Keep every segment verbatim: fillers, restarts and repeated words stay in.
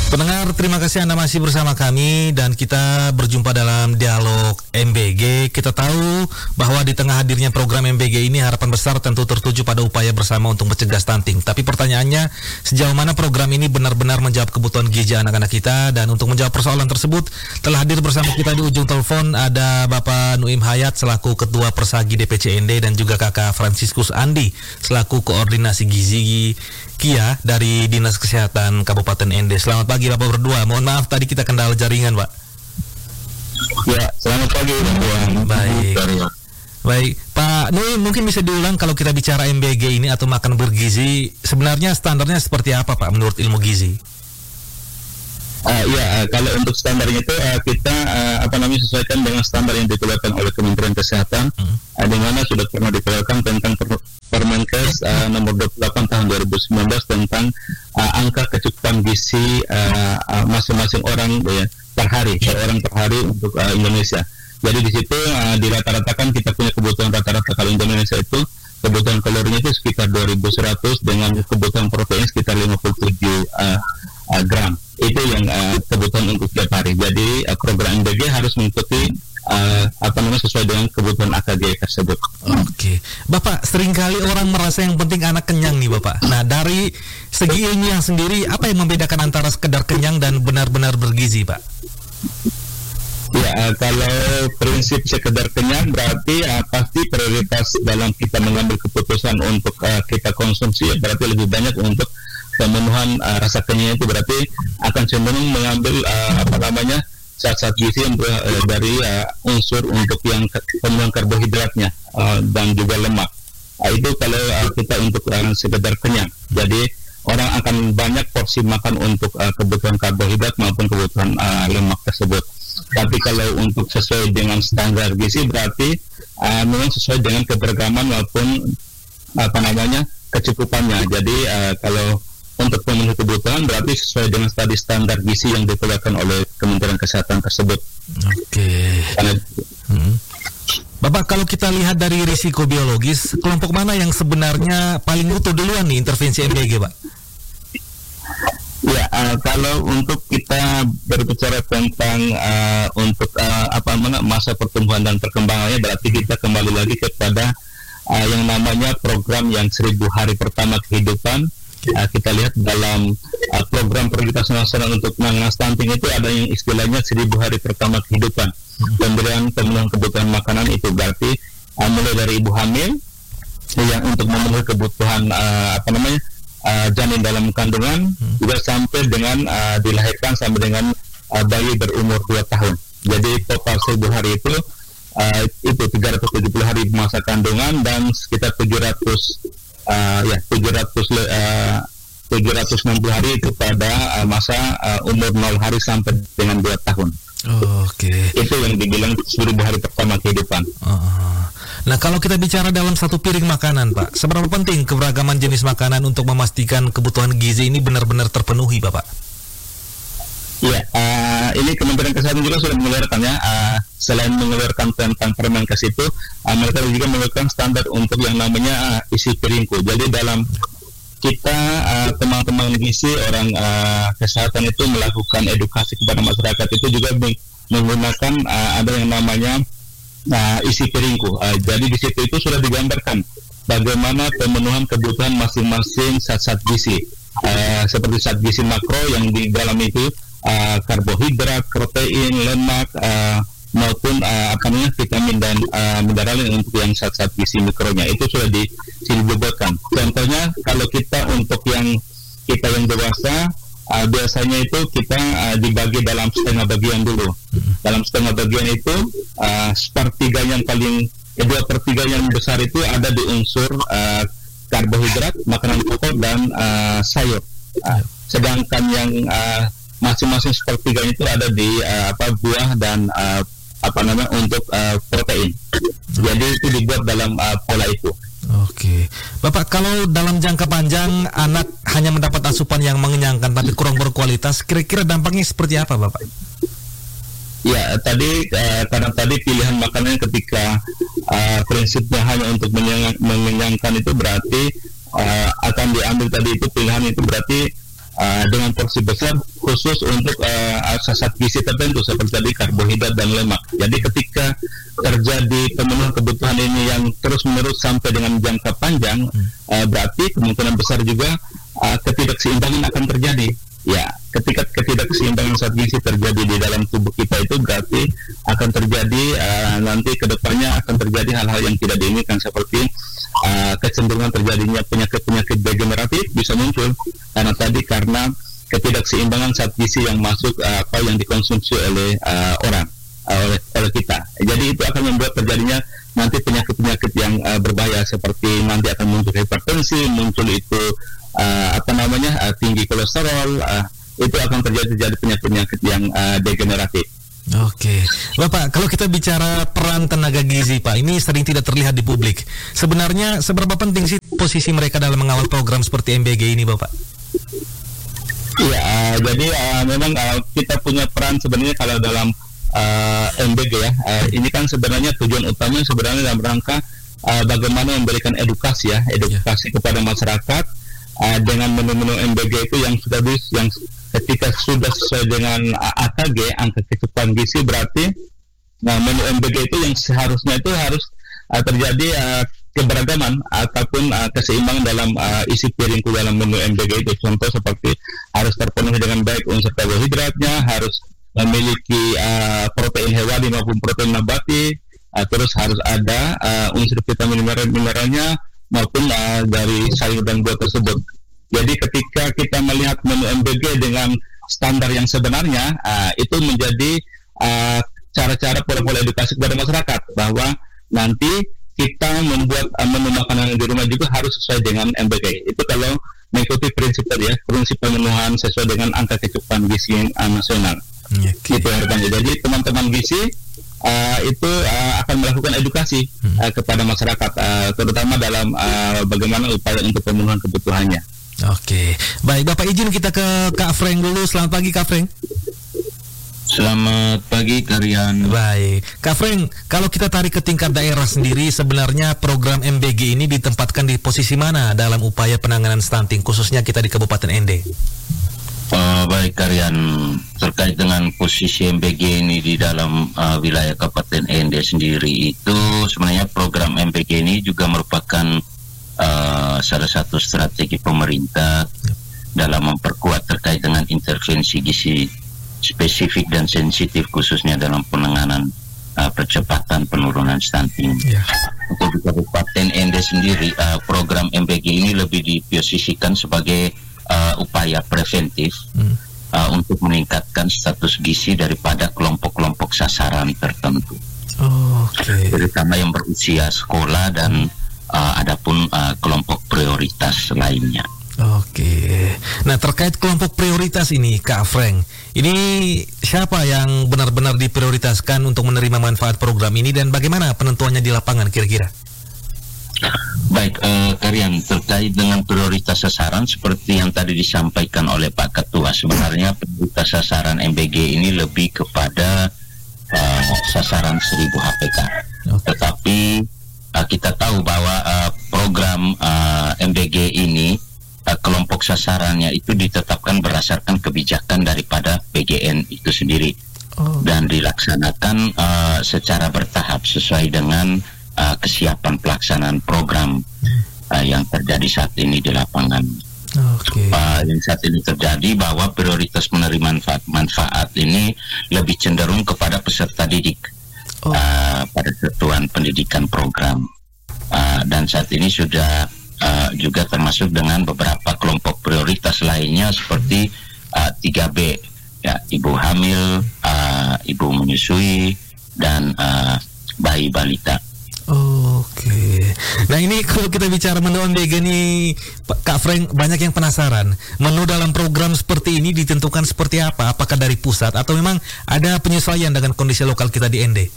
Pendengar, terima kasih Anda masih bersama kami dan kita berjumpa dalam Dialog M B G. Kita tahu bahwa di tengah hadirnya program M B G ini harapan besar tentu tertuju pada upaya bersama untuk mencegah stunting. Tapi pertanyaannya, sejauh mana program ini benar-benar menjawab kebutuhan gizi anak-anak kita? Dan untuk menjawab persoalan tersebut, telah hadir bersama kita di ujung telepon ada Bapak Nuim Hayat selaku Ketua Persagi D P C N D dan juga Kakak Franciscus Andi selaku Koordinasi Gizi Kia dari Dinas Kesehatan Kabupaten N D. Selamat pagi Bapak berdua. Mohon maaf tadi kita kendala jaringan, Pak. Ya, selamat pagi Bapak. Baik. Baik, Pak Nuim, mungkin bisa diulang kalau kita bicara M B G ini atau makan bergizi, sebenarnya standarnya seperti apa, Pak, menurut ilmu gizi? Uh, ya, uh, kalau untuk standarnya itu uh, kita uh, apa namanya sesuaikan dengan standar yang dikeluarkan oleh Kementerian Kesehatan, hmm. uh, di mana sudah pernah dikeluarkan tentang per- Permenkes uh, nomor dua puluh delapan tahun dua ribu sembilan belas tentang uh, angka kecukupan gizi uh, uh, masing-masing orang ya, per hari, per orang per hari untuk uh, Indonesia. Jadi di situ uh, dirata-ratakan kita punya kebutuhan rata-rata kalau Indonesia itu kebutuhan kalorinya itu sekitar dua ribu seratus dengan kebutuhan protein sekitar lima puluh tujuh uh, uh, gram. Itu yang uh, kebutuhan untuk setiap hari. Jadi uh, program M B G harus mengikuti uh, apa namanya sesuai dengan kebutuhan A K G tersebut. Oke, Bapak, seringkali orang merasa yang penting anak kenyang nih, Bapak. Nah, dari segi ilmiah sendiri, apa yang membedakan antara sekedar kenyang dan benar-benar bergizi, Pak? Ya, uh, kalau prinsip sekedar kenyang berarti uh, pasti prioritas dalam kita mengambil keputusan untuk uh, kita konsumsi ya, berarti lebih banyak untuk pemenuhan uh, rasa kenyang itu berarti akan cenderung mengambil uh, apa namanya zat-zat gizi yang ber, uh, dari uh, unsur untuk yang ke, pemenuhan karbohidratnya uh, dan juga lemak. Uh, itu kalau uh, kita untuk uh, sekedar kenyang. Jadi orang akan banyak porsi makan untuk uh, kebutuhan karbohidrat maupun kebutuhan uh, lemak tersebut. Tapi kalau untuk sesuai dengan standar gizi berarti uh, memang sesuai dengan keberagaman maupun apa namanya kecukupannya. Jadi uh, kalau untuk memenuhi kebutuhan berarti sesuai dengan tadi standar gizi yang dikeluarkan oleh Kementerian Kesehatan tersebut. Oke. Karena, hmm. Bapak, kalau kita lihat dari risiko biologis, kelompok mana yang sebenarnya paling butuh duluan nih intervensi M B G, Pak? Ya, uh, kalau untuk kita berbicara tentang uh, untuk uh, apa namanya masa pertumbuhan dan perkembangannya, berarti kita kembali lagi kepada uh, yang namanya program yang seribu hari pertama kehidupan. Uh, kita lihat dalam uh, program prioritas nasional untuk menangani stunting itu ada yang istilahnya seribu hari pertama kehidupan. Pemberian pemenuhan kebutuhan makanan itu berarti uh, mulai dari ibu hamil yang untuk memenuhi kebutuhan uh, apa namanya uh, janin dalam kandungan hmm. juga sampai dengan uh, dilahirkan sampai dengan uh, bayi berumur dua tahun. Jadi total seribu hari itu uh, itu tiga ratus tujuh puluh hari masa kandungan dan sekitar tujuh ratus Uh, ya tujuh ratus uh, tujuh ratus enam puluh hari itu pada uh, masa uh, umur nol hari sampai dengan dua tahun. Oh, Oke. Okay. Itu yang dibilang seribu hari pertama kehidupan. Oh. Nah, kalau kita bicara dalam satu piring makanan, Pak, seberapa penting keberagaman jenis makanan untuk memastikan kebutuhan gizi ini benar-benar terpenuhi, Bapak? Ya, uh, ini Kementerian Kesehatan juga sudah mengeluarkannya. Uh, selain mengeluarkan tentang Permenkes itu, uh, mereka juga mengeluarkan standar untuk yang namanya uh, isi piringku. Jadi dalam kita uh, teman-teman gizi orang uh, kesehatan itu melakukan edukasi kepada masyarakat itu juga menggunakan uh, ada yang namanya uh, isi piringku. Uh, jadi di situ itu sudah digambarkan bagaimana pemenuhan kebutuhan masing-masing zat-zat gizi. Uh, seperti zat gizi makro yang di dalam itu Uh, karbohidrat, protein, lemak uh, maupun uh, apa namanya vitamin dan uh, mineral untuk yang zat-zat gizi mikronya itu sudah disebutkan. Contohnya kalau kita untuk yang kita yang dewasa uh, biasanya itu kita uh, dibagi dalam setengah bagian dulu. Dalam setengah bagian itu uh, sepertiga yang paling eh, dua pertiga yang besar itu ada di unsur uh, karbohidrat, makanan pokok dan uh, sayur. Uh, sedangkan yang uh, masing-masing sepertiga itu ada di uh, apa buah dan uh, apa namanya untuk uh, protein. Jadi itu dibuat dalam uh, pola itu. Oke, Bapak, kalau dalam jangka panjang anak hanya mendapat asupan yang mengenyangkan tapi kurang berkualitas, kira-kira dampaknya seperti apa, Bapak? Ya, tadi uh, karena tadi pilihan makanan ketika uh, prinsipnya hanya untuk mengenyang, mengenyangkan itu berarti uh, akan diambil tadi itu pilihan itu berarti uh, dengan porsi besar khusus untuk uh, zat gizi tertentu seperti tadi karbohidrat dan lemak. Jadi ketika terjadi pemenuhan kebutuhan ini yang terus-menerus sampai dengan jangka panjang, uh, berarti kemungkinan besar juga uh, ketidakseimbangan akan terjadi. Ya, ketika ketidakseimbangan zat gizi terjadi di dalam tubuh kita itu berarti akan terjadi uh, nanti kedepannya akan terjadi hal-hal yang tidak diinginkan seperti uh, kecenderungan terjadinya penyakit-penyakit degeneratif bisa muncul karena tadi karena ketidakseimbangan zat gizi yang masuk uh, apa yang dikonsumsi oleh uh, orang uh, oleh, oleh kita. Jadi itu akan membuat terjadinya nanti penyakit-penyakit yang uh, berbahaya seperti nanti akan muncul hipertensi, muncul itu Uh, apa namanya uh, tinggi kolesterol, uh, itu akan terjadi terjadi penyakit-penyakit yang uh, degeneratif. Oke, Bapak, kalau kita bicara peran tenaga gizi, Pak, ini sering tidak terlihat di publik. Sebenarnya seberapa penting sih posisi mereka dalam mengawal program seperti M B G ini, Bapak? Iya, uh, jadi uh, memang uh, kita punya peran sebenarnya kalau dalam uh, M B G ya. Uh, ini kan sebenarnya tujuan utamanya sebenarnya dalam rangka uh, bagaimana memberikan edukasi ya, edukasi yeah. kepada masyarakat. Uh, dengan menu-menu M B G itu yang sudah bis, yang ketika sudah sesuai dengan uh, A K G, angka kecukupan gizi, berarti nah menu M B G itu yang seharusnya itu harus uh, terjadi uh, keberagaman ataupun uh, keseimbangan dalam uh, isi piringku dalam menu M B G itu. Contoh seperti harus terpenuhi dengan baik unsur karbohidratnya, harus memiliki uh, protein hewani maupun protein nabati, uh, terus harus ada uh, unsur vitamin mineral-mineralnya maupun uh, dari sayur dan buah tersebut. Jadi ketika kita melihat menu M B G dengan standar yang sebenarnya, uh, itu menjadi uh, cara-cara pola-pola edukasi kepada masyarakat bahwa nanti kita membuat uh, menu makanan di rumah juga harus sesuai dengan M B G. Itu kalau mengikuti prinsip tadi ya, prinsip pemenuhan sesuai dengan angka kecukupan gizi uh, nasional. Okay. Itu harapannya. Jadi teman-teman gizi Uh, itu uh, akan melakukan edukasi uh, kepada masyarakat, uh, terutama dalam uh, bagaimana upaya untuk pemenuhan kebutuhannya. Oke, baik Bapak izin kita ke Kak Frank dulu. Selamat pagi Kak Frank. Selamat pagi Karian. Baik, Kak Frank, kalau kita tarik ke tingkat daerah sendiri, sebenarnya program M B G ini ditempatkan di posisi mana dalam upaya penanganan stunting, khususnya kita di Kabupaten N D? Uh, baik Karian, terkait dengan posisi M B G ini di dalam uh, wilayah Kabupaten N D sendiri itu sebenarnya program M B G ini juga merupakan uh, salah satu strategi pemerintah dalam memperkuat terkait dengan intervensi gizi spesifik dan sensitif khususnya dalam penanganan uh, percepatan penurunan stunting. Yeah. Untuk di Kabupaten N D sendiri uh, program M B G ini lebih diposisikan sebagai Uh, upaya preventif hmm. uh, untuk meningkatkan status gizi daripada kelompok-kelompok sasaran tertentu, oh, okay. terutama yang berusia sekolah dan uh, adapun uh, kelompok prioritas lainnya. Oke, nah terkait kelompok prioritas ini, Kak Frank, ini siapa yang benar-benar diprioritaskan untuk menerima manfaat program ini dan bagaimana penentuannya di lapangan kira-kira? Baik, eh, Karian, terkait dengan prioritas sasaran seperti yang tadi disampaikan oleh Pak Ketua, sebenarnya prioritas sasaran M B G ini lebih kepada eh, sasaran seribu H P K. Tetapi eh, kita tahu bahwa eh, program eh, M B G ini eh, kelompok sasarannya itu ditetapkan berdasarkan kebijakan daripada P G N itu sendiri oh. dan dilaksanakan eh, secara bertahap sesuai dengan Uh, kesiapan pelaksanaan program uh, yang terjadi saat ini di lapangan. Okay. Uh, yang saat ini terjadi bahwa prioritas menerima manfaat, manfaat ini lebih cenderung kepada peserta didik oh. uh, pada satuan pendidikan program. Uh, dan saat ini sudah uh, juga termasuk dengan beberapa kelompok prioritas lainnya seperti uh, tiga B, ya, ibu hamil, uh, ibu menyusui, dan uh, bayi balita. Oke, nah ini kalau kita bicara menu M B G nih, Kak Frank, banyak yang penasaran. Menu dalam program seperti ini ditentukan seperti apa? Apakah dari pusat atau memang ada penyesuaian dengan kondisi lokal kita di N D?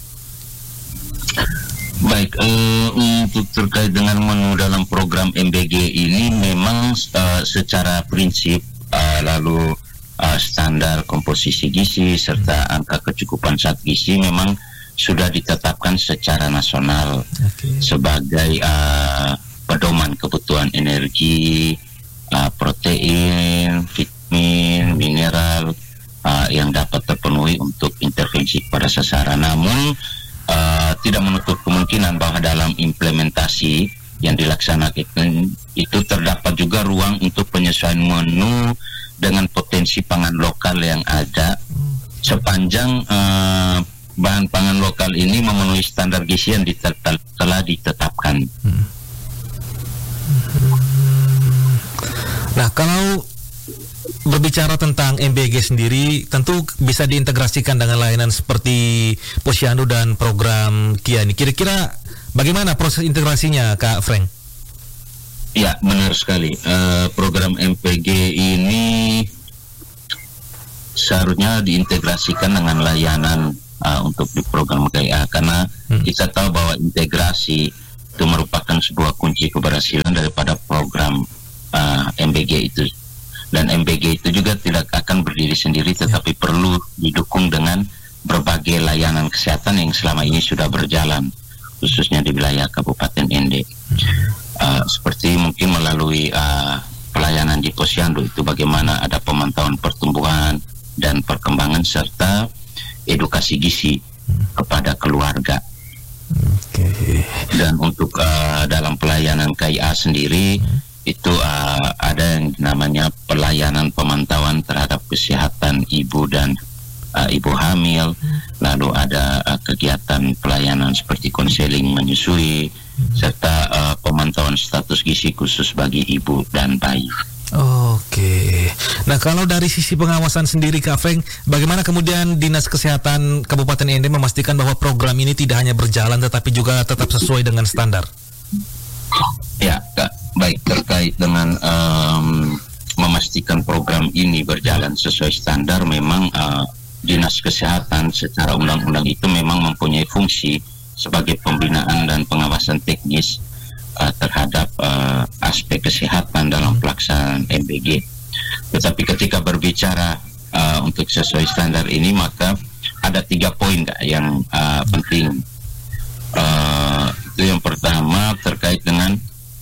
Baik, uh, untuk terkait dengan menu dalam program M B G ini memang uh, secara prinsip uh, lalu uh, standar komposisi gizi serta angka kecukupan zat gizi memang sudah ditetapkan secara nasional okay. sebagai uh, pedoman kebutuhan energi uh, protein, vitamin, mineral uh, yang dapat terpenuhi untuk intervensi pada sasaran. Namun uh, tidak menutup kemungkinan bahwa dalam implementasi yang dilaksanakan itu terdapat juga ruang untuk penyesuaian menu dengan potensi pangan lokal yang ada sepanjang uh, bahan pangan lokal ini memenuhi standar gizi yang ditet- telah ditetapkan. Hmm. Nah, kalau berbicara tentang M B G sendiri, tentu bisa diintegrasikan dengan layanan seperti Posyandu dan program Kia ini. Kira-kira bagaimana proses integrasinya, Kak Frank? Ya, benar sekali. Uh, program M P G ini seharusnya diintegrasikan dengan layanan uh, untuk di program K I A, karena hmm. kita tahu bahwa integrasi itu merupakan sebuah kunci keberhasilan daripada program uh, M B G itu. Dan M B G itu juga tidak akan berdiri sendiri, tetapi perlu didukung dengan berbagai layanan kesehatan yang selama ini sudah berjalan, khususnya di wilayah Kabupaten Ende. Uh, seperti mungkin melalui uh, pelayanan di Posyandu itu bagaimana ada pemantauan pertumbuhan dan perkembangan serta edukasi gizi kepada keluarga. Okay. Dan untuk uh, dalam pelayanan K I A sendiri itu uh, ada yang namanya pelayanan pemantauan terhadap kesehatan ibu dan uh, ibu hamil, lalu ada uh, kegiatan pelayanan seperti konseling menyusui, serta uh, pemantauan status gizi khusus bagi ibu dan bayi. Oke. Nah, kalau dari sisi pengawasan sendiri, Kak Frank, bagaimana kemudian Dinas Kesehatan Kabupaten Ende memastikan bahwa program ini tidak hanya berjalan tetapi juga tetap sesuai dengan standar? Ya, Kak. Baik, terkait dengan um, memastikan program ini berjalan sesuai standar, memang uh, Dinas Kesehatan secara undang-undang itu memang mempunyai fungsi sebagai pembinaan dan pengawasan teknis uh, terhadap uh, aspek kesehatan dalam pelaksanaan M B G. Tetapi ketika berbicara uh, untuk sesuai standar ini, maka ada tiga poin yang uh, penting. Uh, itu yang pertama terkait dengan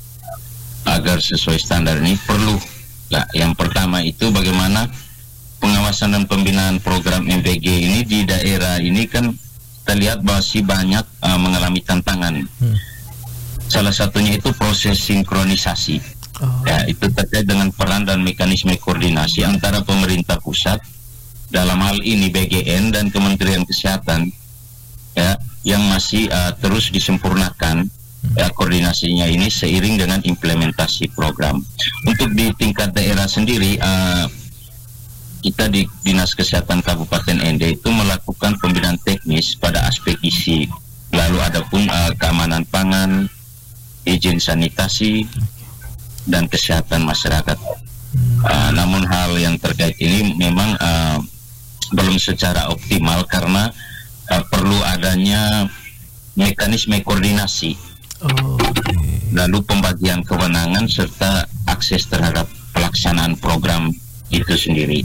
agar sesuai standar ini perlu lah. Yang pertama itu bagaimana pengawasan dan pembinaan program M B G ini di daerah ini kan kita lihat masih banyak uh, mengalami tantangan. Hmm. Salah satunya itu proses sinkronisasi. Oh. Ya, itu terkait dengan peran dan mekanisme koordinasi antara pemerintah pusat dalam hal ini B G N dan Kementerian Kesehatan, ya, yang masih uh, terus disempurnakan. Ya, koordinasinya ini seiring dengan implementasi program. Untuk di tingkat daerah sendiri, uh, kita di Dinas Kesehatan Kabupaten Ende itu melakukan pembinaan teknis pada aspek gizi. Lalu ada pun uh, keamanan pangan, izin sanitasi, dan kesehatan masyarakat. Uh, namun hal yang terkait ini memang uh, belum secara optimal karena uh, perlu adanya mekanisme koordinasi. Oh, okay. Lalu pembagian kewenangan serta akses terhadap pelaksanaan program itu sendiri.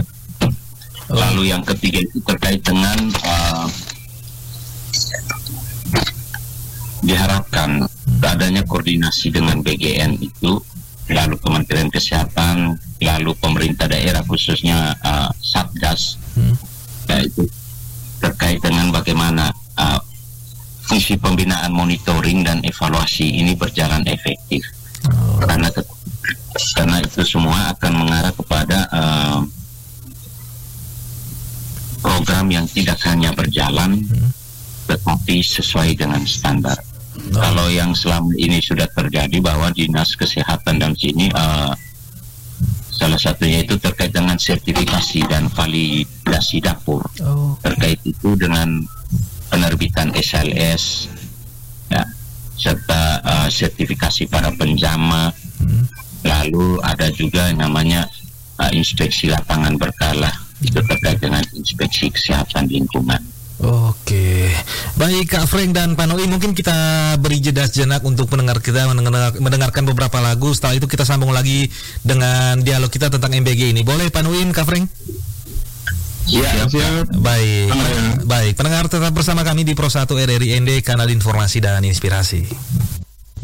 Oh. Lalu yang ketiga itu terkait dengan uh, diharapkan adanya koordinasi dengan B G N itu, lalu Kementerian Kesehatan, lalu pemerintah daerah khususnya uh, Satgas, hmm. yaitu terkait dengan bagaimana uh, fungsi pembinaan, monitoring dan evaluasi ini berjalan efektif. Oh. Karena karena itu semua akan mengarah kepada uh, program yang tidak hanya berjalan, hmm. tetapi sesuai dengan standar. Oh. Kalau yang selama ini sudah terjadi bahwa Dinas Kesehatan dan sini uh, salah satunya itu terkait dengan sertifikasi dan validasi dapur. Oh. Terkait itu dengan penerbitan S L S, ya, serta uh, sertifikasi para penjama. Hmm. Lalu ada juga namanya uh, inspeksi lapangan berkala, hmm. itu terkait dengan inspeksi kesehatan lingkungan. Oke, baik Kak Frank dan Pak Noi, mungkin kita beri jeda sejenak untuk pendengar kita mendengar, mendengarkan beberapa lagu. Setelah itu kita sambung lagi dengan dialog kita tentang M B G ini. Boleh Pak Noi, Kak Frank? Siap, siap. Baik, baik. Pendengar tetap bersama kami di Pro satu R R I Ende, kanal informasi dan inspirasi.